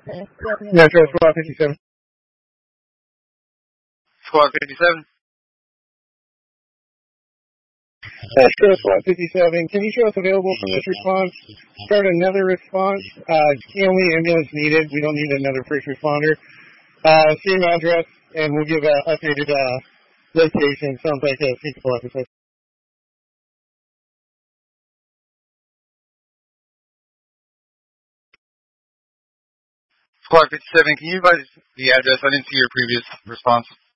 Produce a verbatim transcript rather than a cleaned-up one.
Metro Squad fifty-seven. Squad fifty-seven. Metro Squad fifty-seven. Can you show us available from this response? Start another response. Uh, only ambulance needed. We don't need another first responder. Uh, same address, and we'll give an updated uh, location. Sounds like a feasible episode. Squad fifty-seven, can you advise the address? I didn't see your previous response.